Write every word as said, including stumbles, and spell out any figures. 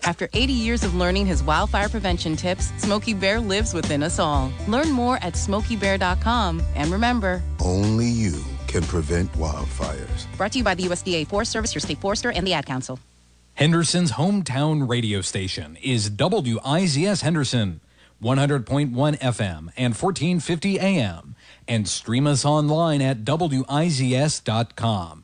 After eighty years of learning his wildfire prevention tips, Smokey Bear lives within us all. Learn more at smokey bear dot com. And remember, only you can prevent wildfires. Brought to you by the U S D A Forest Service, your state forester, and the Ad Council. Henderson's hometown radio station is W I Z S Henderson, one hundred point one F M and fourteen fifty A M. And stream us online at W I Z S dot com.